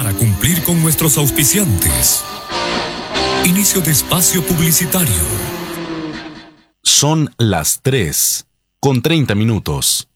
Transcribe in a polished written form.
para cumplir con nuestros auspiciantes. Inicio de espacio publicitario. Son las 3:30.